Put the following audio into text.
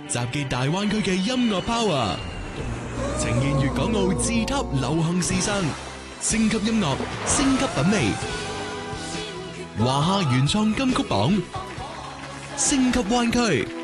集結大灣區嘅音樂 power，呈現粵港澳自級流行時尚，升級音樂，升級品味。華夏原創金曲榜，升級灣區。